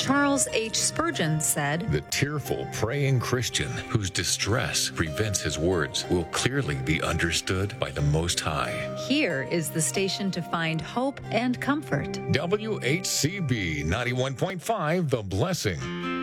Charles H. Spurgeon said, "The tearful, praying Christian whose distress prevents his words will clearly be understood by the Most High." Here is the station to find hope and comfort. WHCB 91.5, The Blessing.